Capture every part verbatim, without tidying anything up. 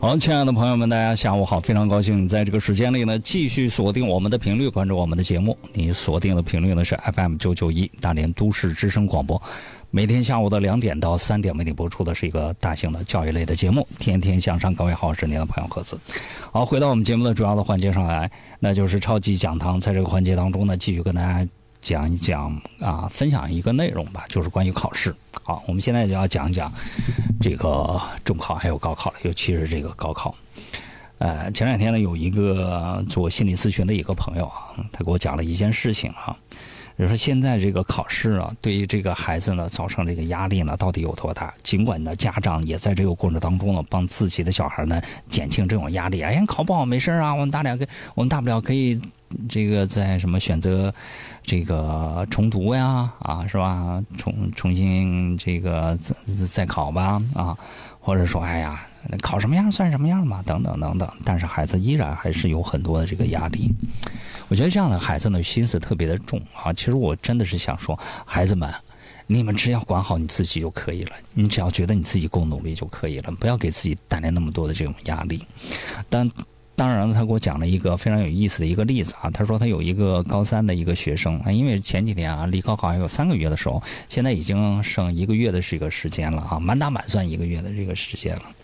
好，亲爱的朋友们，大家下午好！非常高兴在这个时间里呢，继续锁定我们的频率，关注我们的节目。你锁定的频率呢是 F M 九九一大连都市之声广播，每天下午的两点到三点为你播出的是一个大型的教育类的节目，天天向上。各位好，我是您的朋友何子。好，回到我们节目的主要的环节上来，那就是超级讲堂。在这个环节当中呢，继续跟大家讲一讲啊，分享一个内容吧，就是关于考试。好，我们现在就要讲讲这个中考还有高考了，尤其是这个高考。呃，前两天呢，有一个做心理咨询的一个朋友啊，他给我讲了一件事情啊，就是说现在这个考试啊，对于这个孩子呢造成这个压力呢，到底有多大？尽管呢，家长也在这个过程当中呢，帮自己的小孩呢减轻这种压力。哎呀，考不好没事啊，我们大两个，我们大不了可以这个在什么选择这个重读呀，啊，是吧？重重新这个再再考吧，啊，或者说，哎呀，考什么样算什么样嘛，等等等等。但是孩子依然还是有很多的这个压力。我觉得这样的孩子呢，心思特别的重啊。其实我真的是想说，孩子们，你们只要管好你自己就可以了，你只要觉得你自己够努力就可以了，不要给自己带来那么多的这种压力。但当然了，他给我讲了一个非常有意思的一个例子啊。他说他有一个高三的一个学生，因为前几天啊离高考还有三个月的时候，现在已经剩一个月的这个时间了啊，满打满算一个月的这个时间了。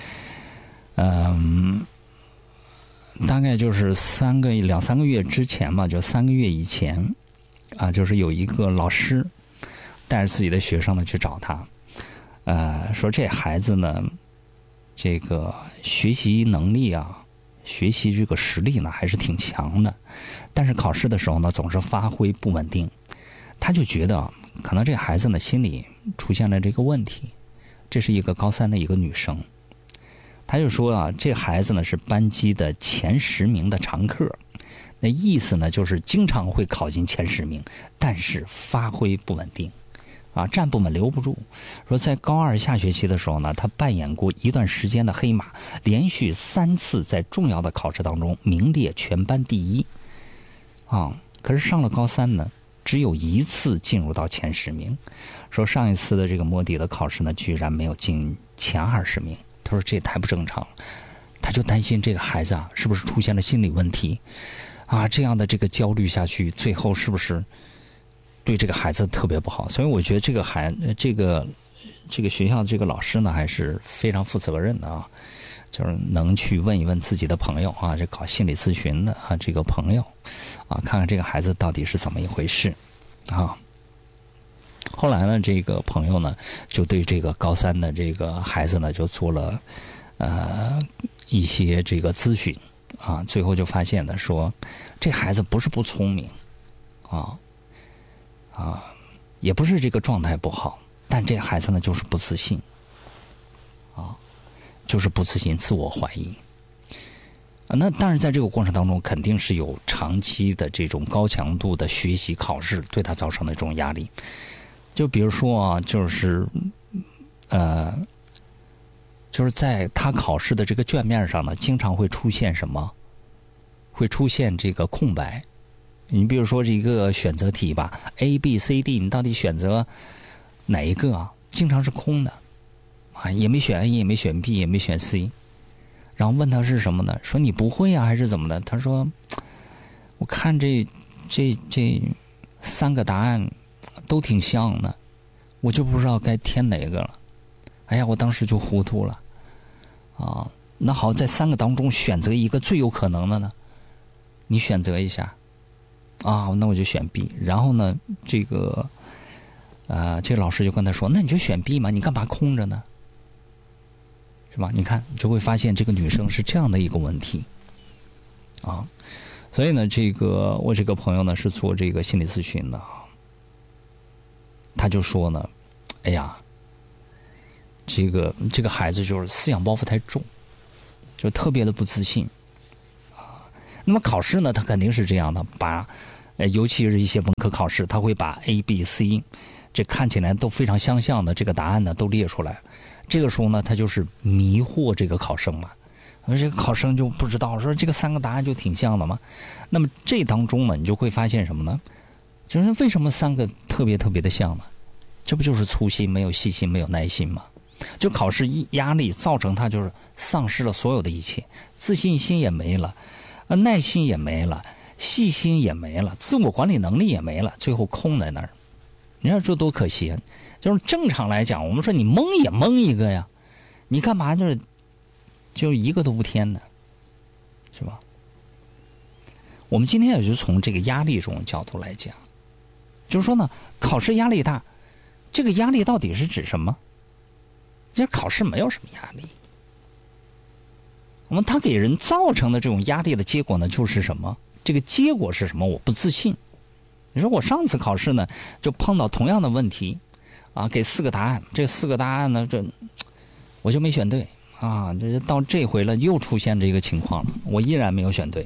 嗯，大概就是三个两三个月之前吧，就三个月以前啊，就是有一个老师带着自己的学生呢去找他，呃，说这孩子呢，这个学习能力啊。学习这个实力呢还是挺强的，但是考试的时候呢总是发挥不稳定。他就觉得可能这孩子呢心里出现了这个问题。这是一个高三的一个女生，他就说啊，这孩子呢是班级的前十名的常客，那意思呢就是经常会考进前十名，但是发挥不稳定啊，站不稳留不住。说在高二下学期的时候呢，他扮演过一段时间的黑马，连续三次在重要的考试当中名列全班第一啊。可是上了高三呢，只有一次进入到前十名。说上一次的这个摸底的考试呢，居然没有进前二十名。他说这也太不正常了，他就担心这个孩子啊，是不是出现了心理问题啊？这样的这个焦虑下去，最后是不是对这个孩子特别不好？所以我觉得这个孩这个这个学校的这个老师呢，还是非常负责任的啊，就是能去问一问自己的朋友啊，这搞心理咨询的啊这个朋友啊，看看这个孩子到底是怎么一回事啊。后来呢，这个朋友呢就对这个高三的这个孩子呢就做了呃一些这个咨询啊，最后就发现呢说，这孩子不是不聪明啊。啊，也不是这个状态不好，但这孩子呢就是不自信，啊，就是不自信，自我怀疑。啊，那当然，在这个过程当中，肯定是有长期的这种高强度的学习考试对他造成的这种压力。就比如说啊，就是呃，就是在他考试的这个卷面上呢，经常会出现什么？会出现这个空白。你比如说这一个选择题吧 ，A、B、C、D， 你到底选择哪一个啊？经常是空的，啊，也没选 A， 也没选 B， 也没选 C。然后问他是什么呢？说你不会啊，还是怎么的？他说，我看这这这三个答案都挺像的，我就不知道该填哪个了。哎呀，我当时就糊涂了。啊，那好，在三个当中选择一个最有可能的呢，你选择一下。啊，那我就选 B。然后呢，这个，呃，这个老师就跟他说：“那你就选 B 嘛，你干嘛空着呢？是吧？你看，你就会发现这个女生是这样的一个问题，啊，所以呢，这个我这个朋友呢是做这个心理咨询的，他就说呢，哎呀，这个这个孩子就是思想包袱太重，就特别的不自信。”那么考试呢，他肯定是这样的，把，呃，尤其是一些文科考试，他会把 A、B、C， 这看起来都非常相像的这个答案呢都列出来。这个时候呢，他就是迷惑这个考生嘛，而这个考生就不知道说这个三个答案就挺像的嘛。那么这当中呢，你就会发现什么呢？就是为什么三个特别特别的像呢？这不就是粗心、没有细心、没有耐心吗？ 就考试压力造成他就是丧失了所有的一切，自信心也没了，耐心也没了，细心也没了，自我管理能力也没了，最后空在那儿。你说这多可惜啊！就是正常来讲，我们说你蒙也蒙一个呀，你干嘛就是就一个都不添呢？是吧？我们今天也就从这个压力这种角度来讲，就是说呢，考试压力大，这个压力到底是指什么？其实考试没有什么压力，我们他给人造成的这种压力的结果呢，就是什么？这个结果是什么？我不自信。你说我上次考试呢，就碰到同样的问题，啊，给四个答案，这四个答案呢，这我就没选对啊，这到这回了又出现这个情况了，我依然没有选对。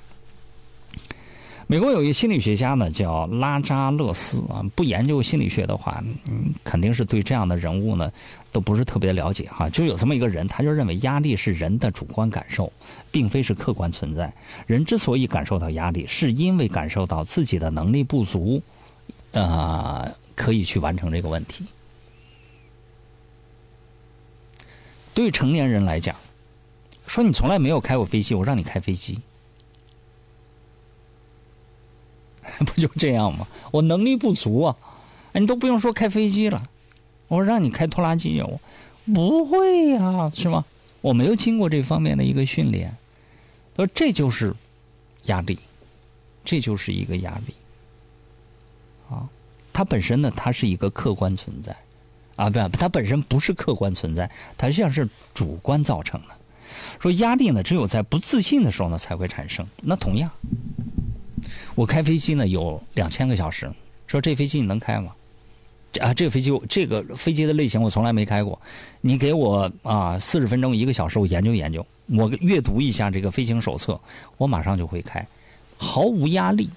美国有一个心理学家呢，叫拉扎勒斯啊。不研究心理学的话，嗯，肯定是对这样的人物呢，都不是特别了解哈。就有这么一个人，他就认为压力是人的主观感受，并非是客观存在。人之所以感受到压力，是因为感受到自己的能力不足，呃，可以去完成这个问题。对于成年人来讲，说你从来没有开过飞机，我让你开飞机。不就这样吗？我能力不足啊，你都不用说开飞机了，我让你开拖拉机，我不会呀、啊，是吗？我没有经过这方面的一个训练，说这就是压力，这就是一个压力啊。它本身呢，它是一个客观存在啊，不，它本身不是客观存在，它实际上是主观造成的。说压力呢，只有在不自信的时候呢才会产生。那同样。我开飞机呢有两千个小时，说这飞机你能开吗？啊，这个飞机这个飞机的类型我从来没开过，你给我啊四十分钟一个小时，我研究研究，我阅读一下这个飞行手册，我马上就会开，毫无压力，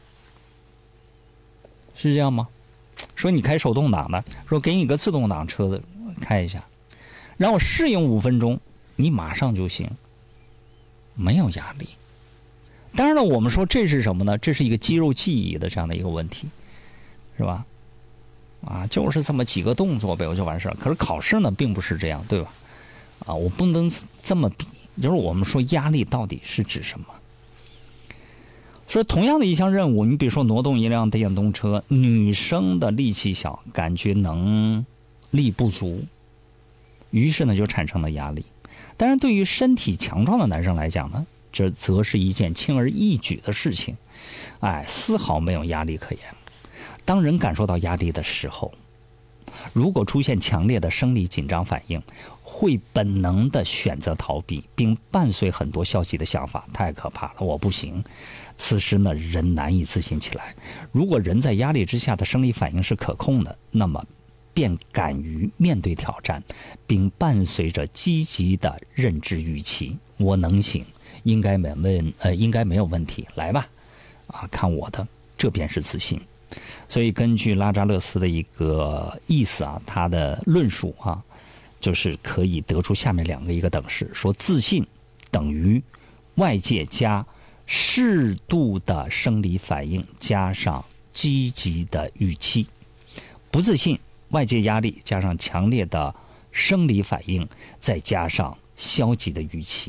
是这样吗？说你开手动挡的，说给你个自动挡车的开一下，让我适应五分钟，你马上就行，没有压力。当然了，我们说这是什么呢？这是一个肌肉记忆的这样的一个问题，是吧？啊，就是这么几个动作呗，我就完事儿。可是考试呢，并不是这样，对吧？啊，我不能这么比。就是我们说压力到底是指什么？说同样的一项任务，你比如说挪动一辆电动车，女生的力气小，感觉能力不足，于是呢就产生了压力。但是对于身体强壮的男生来讲呢？这则是一件轻而易举的事情，哎，丝毫没有压力可言。当人感受到压力的时候，如果出现强烈的生理紧张反应，会本能的选择逃避，并伴随很多消极的想法，太可怕了，我不行。此时呢，人难以自信起来。如果人在压力之下的生理反应是可控的，那么便敢于面对挑战，并伴随着积极的认知预期，我能行。应该没问呃，应该没有问题，来吧，啊，看我的，这便是自信。所以根据拉扎勒斯的一个意思啊，他的论述啊，就是可以得出下面两个一个等式，说自信等于外界加适度的生理反应加上积极的预期，不自信外界压力加上强烈的生理反应再加上消极的预期。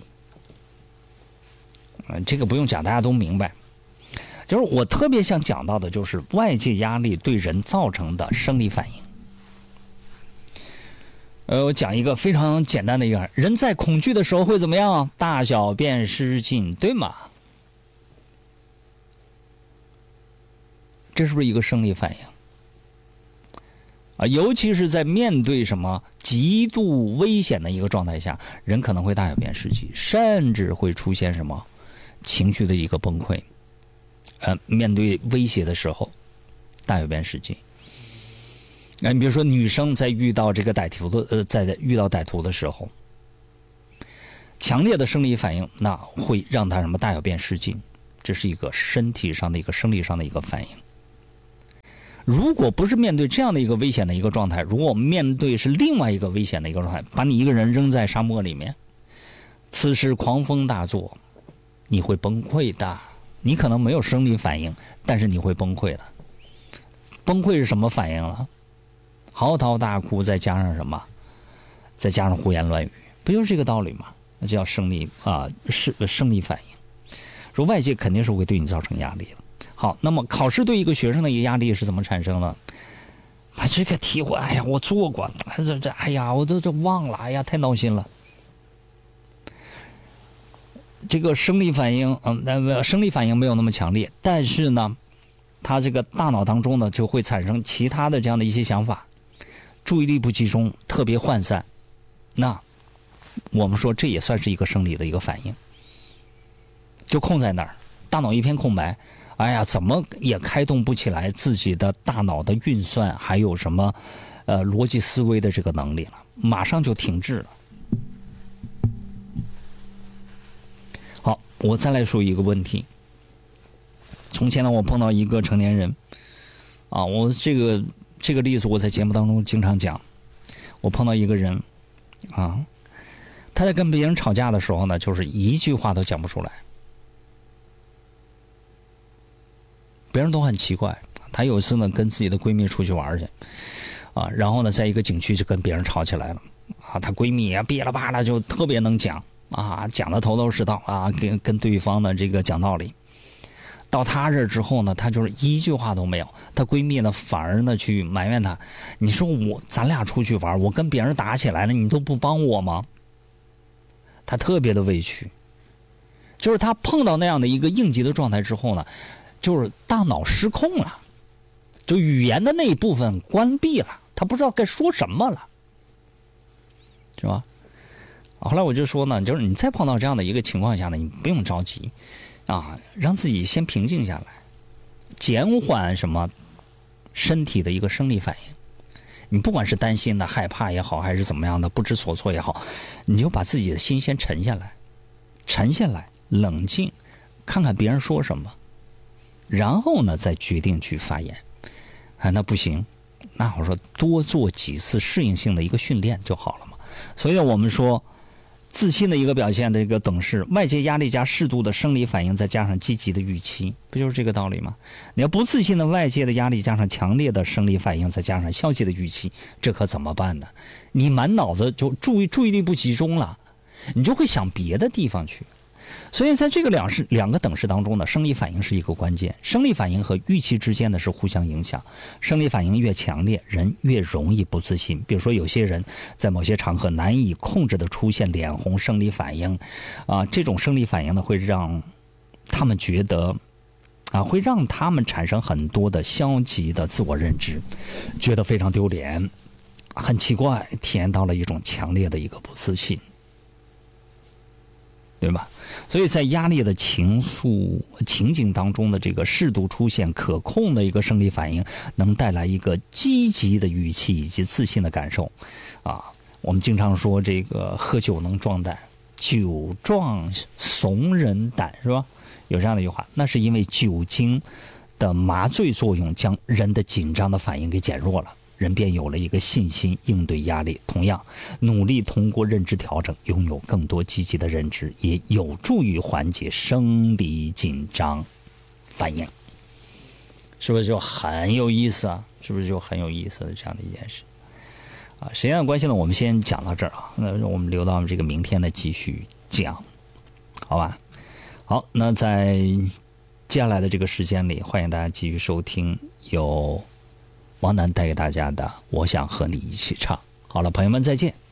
嗯，这个不用讲，大家都明白。就是我特别想讲到的，就是外界压力对人造成的生理反应。呃，我讲一个非常简单的一个，人在恐惧的时候会怎么样？大小便失禁，对吗？这是不是一个生理反应？啊，尤其是在面对什么极度危险的一个状态下，人可能会大小便失禁，甚至会出现什么？情绪的一个崩溃，呃，面对威胁的时候，大小便失禁。那、呃、你比如说，女生在遇到这个歹徒的，呃，在遇到歹徒的时候，强烈的生理反应，那会让她什么大小便失禁，这是一个身体上的一个生理上的一个反应。如果不是面对这样的一个危险的一个状态，如果面对是另外一个危险的一个状态，把你一个人扔在沙漠里面，此时狂风大作。你会崩溃的，你可能没有生理反应，但是你会崩溃的。崩溃是什么反应了？嚎啕大哭，再加上什么？ 再加上胡言乱语，不就是这个道理吗？那叫生理啊，是生理反应。说外界肯定是会对你造成压力的。好，那么考试对一个学生的一个压力是怎么产生的？啊，这个题我哎呀，我做过，这这哎呀，我都这忘了，哎呀，太闹心了。这个生理反应，嗯，那生理反应没有那么强烈，但是呢，他这个大脑当中呢就会产生其他的这样的一些想法，注意力不集中，特别涣散。那我们说这也算是一个生理的一个反应，就空在那儿，大脑一片空白。哎呀，怎么也开动不起来自己的大脑的运算，还有什么呃逻辑思维的这个能力了，马上就停滞了。好，我再来说一个问题。从前呢，我碰到一个成年人，啊，我这个这个例子我在节目当中经常讲。我碰到一个人，啊，他在跟别人吵架的时候呢，就是一句话都讲不出来。别人都很奇怪，她有一次呢跟自己的闺蜜出去玩去，啊，然后呢在一个景区就跟别人吵起来了，啊，她闺蜜啊噼里啪啦就特别能讲，啊，讲的头头是道啊，跟跟对方的这个讲道理。到她这之后呢，她就是一句话都没有，她闺蜜呢反而呢去埋怨她，你说我咱俩出去玩，我跟别人打起来了，你都不帮我吗？她特别的委屈，就是她碰到那样的一个应急的状态之后呢。就是大脑失控了，就语言的那一部分关闭了，他不知道该说什么了，是吧？后来我就说呢，就是你再碰到这样的一个情况下呢，你不用着急啊，让自己先平静下来，减缓什么身体的一个生理反应。你不管是担心的、害怕也好，还是怎么样的不知所措也好，你就把自己的心先沉下来，沉下来，冷静，看看别人说什么。然后呢，再决定去发言。啊，那不行，那我说多做几次适应性的一个训练就好了嘛。所以我们说，自信的一个表现的一个等式，外界压力加适度的生理反应，再加上积极的预期，不就是这个道理吗？你要不自信的外界的压力加上强烈的生理反应，再加上消极的预期，这可怎么办呢？你满脑子就注意注意力不集中了，你就会想别的地方去。所以在这个两式两个等式当中呢，生理反应是一个关键。生理反应和预期之间呢是互相影响，生理反应越强烈，人越容易不自信。比如说有些人在某些场合难以控制的出现脸红生理反应，啊，这种生理反应呢会让他们觉得啊，会让他们产生很多的消极的自我认知，觉得非常丢脸，很奇怪，体验到了一种强烈的一个不自信。对吧？所以在压力的情愫情景当中的这个适度出现可控的一个生理反应，能带来一个积极的语气以及自信的感受。啊，我们经常说这个喝酒能壮胆，酒壮怂人胆，是吧？有这样的一句话，那是因为酒精的麻醉作用将人的紧张的反应给减弱了。人便有了一个信心应对压力。同样，努力通过认知调整，拥有更多积极的认知，也有助于缓解生理紧张反应。是不是就很有意思啊？是不是就很有意思的这样的一件事啊？时间的关系呢，我们先讲到这儿啊。那我们留到这个明天呢继续讲，好吧？好，那在接下来的这个时间里，欢迎大家继续收听由王楠带给大家的《我想和你一起唱》。好了，朋友们，再见。